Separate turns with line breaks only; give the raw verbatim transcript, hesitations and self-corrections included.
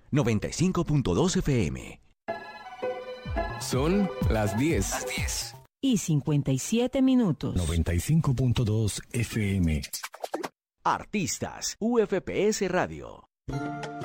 noventa y cinco punto dos F M.
Son las diez.
Las diez.
Y cincuenta y siete minutos.
noventa y cinco punto dos F M.
Artistas, U F P S Radio.